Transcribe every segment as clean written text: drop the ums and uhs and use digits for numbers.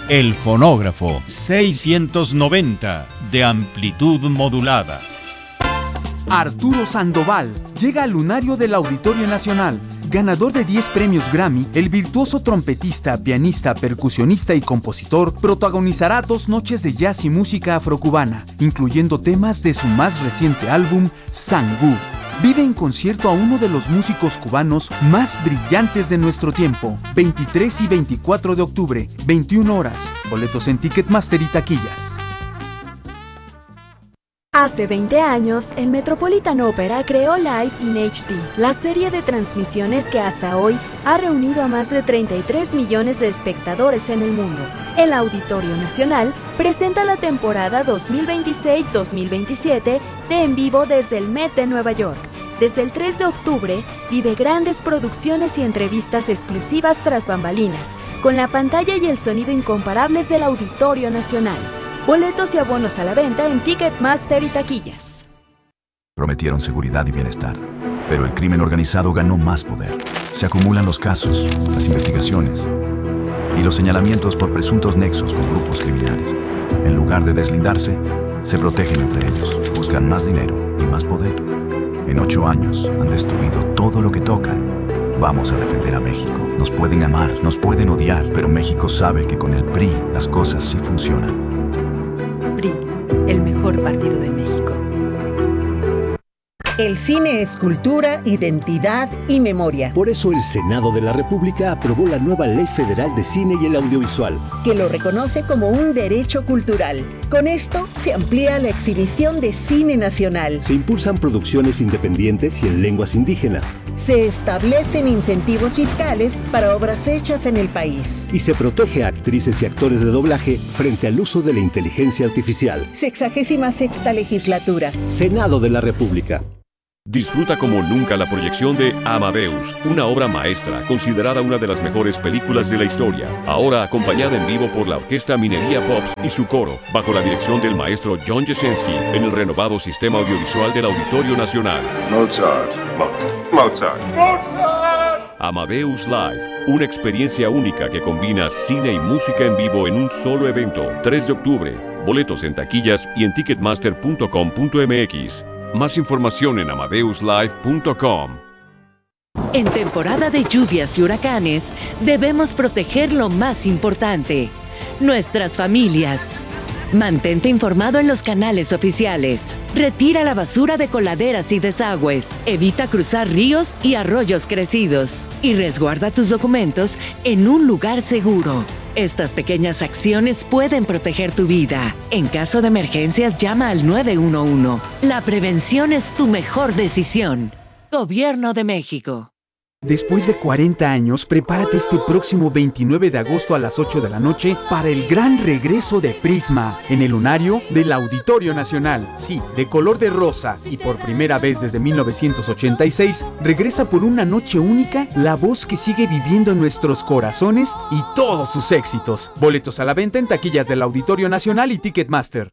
El fonógrafo 690 de amplitud modulada. Arturo Sandoval llega al lunario del Auditorio Nacional. Ganador de 10 premios Grammy, el virtuoso trompetista, pianista, percusionista y compositor protagonizará 2 noches de jazz y música afrocubana, incluyendo temas de su más reciente álbum, Sangú. Vive en concierto a uno de los músicos cubanos más brillantes de nuestro tiempo. 23 y 24 de octubre, 21 horas. Boletos en Ticketmaster y taquillas. Hace 20 años, el Metropolitan Opera creó Live in HD, la serie de transmisiones que hasta hoy ha reunido a más de 33 millones de espectadores en el mundo. El Auditorio Nacional presenta la temporada 2026-2027 de En Vivo desde el Met de Nueva York. Desde el 3 de octubre, vive grandes producciones y entrevistas exclusivas tras bambalinas, con la pantalla y el sonido incomparables del Auditorio Nacional. Boletos y abonos a la venta en Ticketmaster y taquillas. Prometieron seguridad y bienestar, pero el crimen organizado ganó más poder. Se acumulan los casos, las investigaciones y los señalamientos por presuntos nexos con grupos criminales. En lugar de deslindarse, se protegen entre ellos, buscan más dinero y más poder. En 8 años han destruido todo lo que tocan. Vamos a defender a México. Nos pueden amar, nos pueden odiar, pero México sabe que con el PRI las cosas sí funcionan. PRI, el mejor partido de México. El cine es cultura, identidad y memoria. Por eso el Senado de la República aprobó la nueva Ley Federal de Cine y el Audiovisual, que lo reconoce como un derecho cultural. Con esto se amplía la exhibición de cine nacional. Se impulsan producciones independientes y en lenguas indígenas. Se establecen incentivos fiscales para obras hechas en el país. Y se protege a actrices y actores de doblaje frente al uso de la inteligencia artificial. 66ª legislatura. Senado de la República. Disfruta como nunca la proyección de Amadeus, una obra maestra considerada una de las mejores películas de la historia. Ahora acompañada en vivo por la Orquesta Minería Pops y su coro, bajo la dirección del maestro John Jasinski, en el renovado sistema audiovisual del Auditorio Nacional. Mozart. Amadeus Live, una experiencia única que combina cine y música en vivo en un solo evento. 3 de octubre. Boletos en taquillas y en ticketmaster.com.mx. Más información en amadeuslive.com. En temporada de lluvias y huracanes, debemos proteger lo más importante: nuestras familias. Mantente informado en los canales oficiales. Retira la basura de coladeras y desagües. Evita cruzar ríos y arroyos crecidos. Y resguarda tus documentos en un lugar seguro. Estas pequeñas acciones pueden proteger tu vida. En caso de emergencias, llama al 911. La prevención es tu mejor decisión. Gobierno de México. Después de 40 años, prepárate este próximo 29 de agosto a las 8 de la noche para el gran regreso de Prisma en el lunario del Auditorio Nacional. Sí, de color de rosa, y por primera vez desde 1986, regresa por una noche única la voz que sigue viviendo en nuestros corazones y todos sus éxitos. Boletos a la venta en taquillas del Auditorio Nacional y Ticketmaster.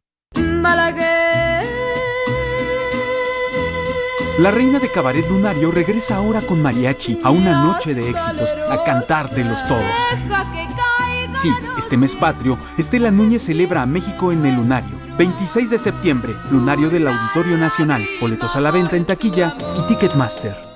La reina de cabaret lunario regresa ahora con mariachi a una noche de éxitos, a cantártelos todos. Sí, este mes patrio, Estela Núñez celebra a México en el lunario. 26 de septiembre, lunario del Auditorio Nacional. Boletos a la venta en taquilla y Ticketmaster.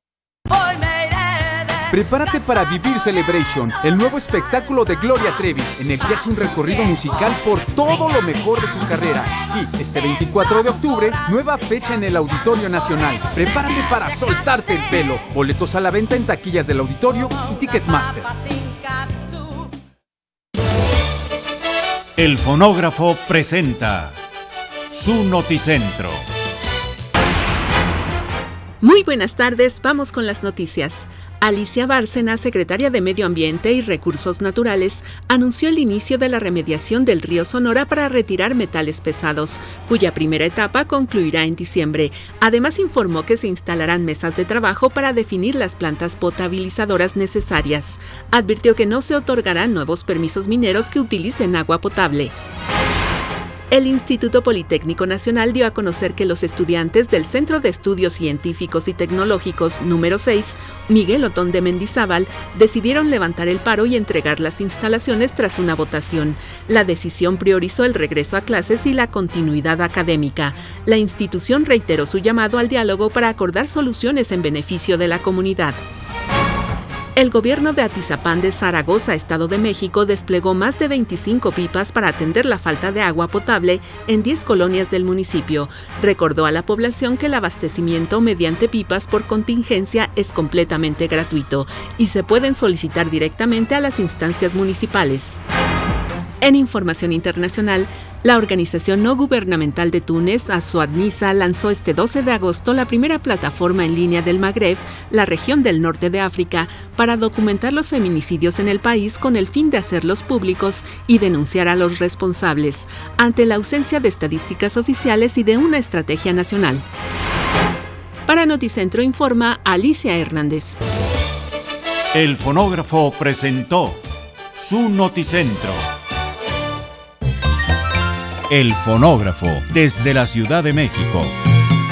Prepárate para vivir Celebration, el nuevo espectáculo de Gloria Trevi, en el que hace un recorrido musical por todo lo mejor de su carrera. Sí, este 24 de octubre, nueva fecha en el Auditorio Nacional. Prepárate para soltarte el pelo. Boletos a la venta en taquillas del Auditorio y Ticketmaster. El fonógrafo presenta su Noticentro. Muy buenas tardes, vamos con las noticias. Alicia Bárcena, secretaria de Medio Ambiente y Recursos Naturales, anunció el inicio de la remediación del río Sonora para retirar metales pesados, cuya primera etapa concluirá en diciembre. Además, informó que se instalarán mesas de trabajo para definir las plantas potabilizadoras necesarias. Advirtió que no se otorgarán nuevos permisos mineros que utilicen agua potable. El Instituto Politécnico Nacional dio a conocer que los estudiantes del Centro de Estudios Científicos y Tecnológicos número 6, Miguel Otón de Mendizábal, decidieron levantar el paro y entregar las instalaciones tras una votación. La decisión priorizó el regreso a clases y la continuidad académica. La institución reiteró su llamado al diálogo para acordar soluciones en beneficio de la comunidad. El gobierno de Atizapán de Zaragoza, Estado de México, desplegó más de 25 pipas para atender la falta de agua potable en 10 colonias del municipio. Recordó a la población que el abastecimiento mediante pipas por contingencia es completamente gratuito y se pueden solicitar directamente a las instancias municipales. En información internacional, la organización no gubernamental de Túnez, Assoad-Nisa, lanzó este 12 de agosto la primera plataforma en línea del Magreb, la región del norte de África, para documentar los feminicidios en el país con el fin de hacerlos públicos y denunciar a los responsables, ante la ausencia de estadísticas oficiales y de una estrategia nacional. Para Noticentro informa Alicia Hernández. El fonógrafo presentó su Noticentro. El fonógrafo desde la Ciudad de México.